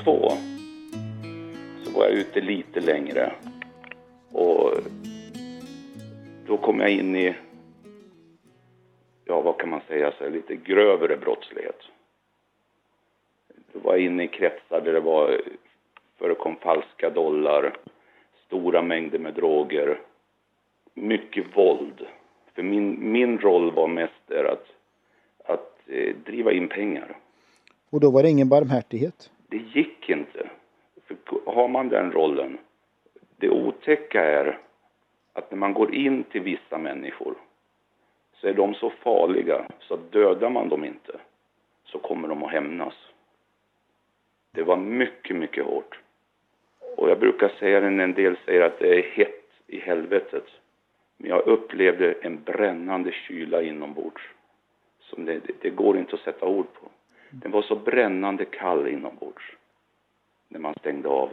2 så var jag ute lite längre. Och då kom jag in i, ja vad kan man säga, så lite grövre brottslighet. Då var jag inne i kretsar där det förekom falska dollar, stora mängder med droger, mycket våld. För min roll var mest att driva in pengar. Och då var det ingen barmhärtighet? Det gick inte. För har man den rollen, det otäcka är att när man går in till vissa människor så är de så farliga så att dödar man dem inte så kommer de att hämnas. Det var mycket, mycket hårt. Och jag brukar säga det när en del säger att det är hett i helvetet. Men jag upplevde en brännande kyla inombords. Som det går inte att sätta ord på. Den var så brännande kall inombords. När man stängde av.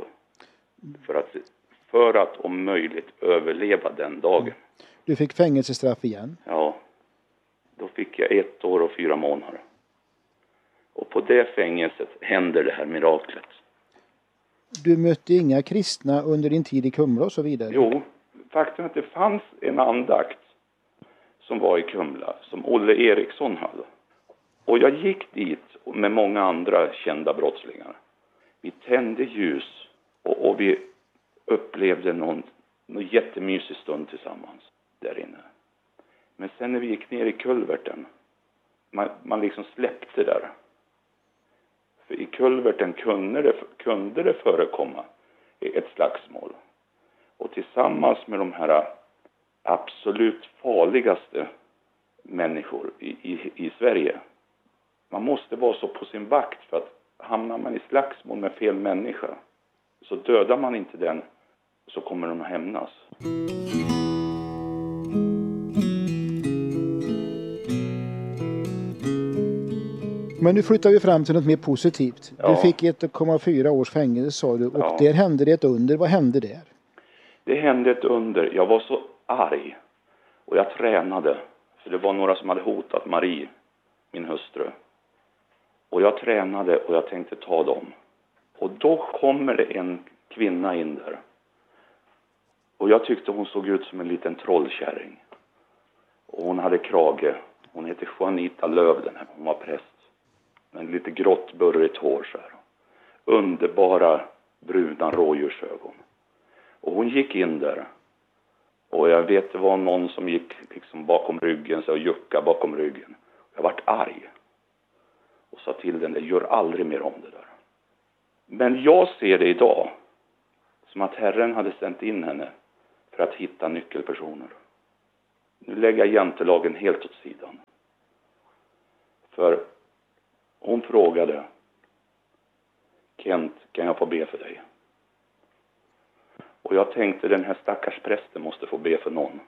För att om möjligt överleva den dagen. Du fick fängelsestraff igen? Ja. Då fick jag 1 år och 4 månader. Och på det fängelset händer det här miraklet. Du mötte inga kristna under din tid i Kumla och så vidare? Jo, faktum att det fanns en andakt som var i Kumla, som Olle Eriksson höll. Och jag gick dit med många andra kända brottslingar. Vi tände ljus och vi upplevde någon jättemysig stund tillsammans där inne. Men sen när vi gick ner i kulverten, man liksom släppte där. För i kulverten kunde det förekomma ett slagsmål. Och tillsammans med de här absolut farligaste människor i Sverige. Man måste vara så på sin vakt, för att hamnar man i slagsmål med fel människa så dödar man inte den så kommer de att hämnas. Men nu flyttar vi fram till något mer positivt. Ja. Du fick 1,4 års fängelse sa du, och där hände det ett under. Vad hände där? Det hände ett under. Jag var så arg och jag tränade. För det var några som hade hotat Marie, min hustru. Och jag tränade och jag tänkte ta dem. Och då kommer det en kvinna in där. Och jag tyckte hon såg ut som en liten trollkärring. Och hon hade krage. Hon heter Juanita Löv, den här. Hon var präst. Men lite grått burrigt hår så här. Underbara bruna rådjursögon. Och hon gick in där. Och jag vet det var någon som gick liksom bakom ryggen så och juckade bakom ryggen. Jag vart arg. Och sa till den, gör aldrig mer om det där. Men jag ser det idag som att Herren hade sänt in henne för att hitta nyckelpersoner. Nu lägger jag jantelagen helt åt sidan. För hon frågade, Kent, kan jag få be för dig? Och jag tänkte, den här stackars prästen måste få be för någon.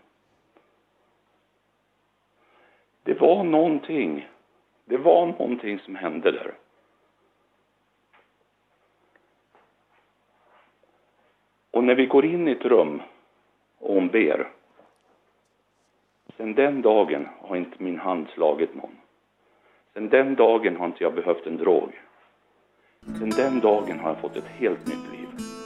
Det var någonting som hände där. Och när vi går in i ett rum och hon ber, sen den dagen har inte min hand slagit någon. Sen den dagen har inte jag behövt en drog. Sen den dagen har jag fått ett helt nytt liv.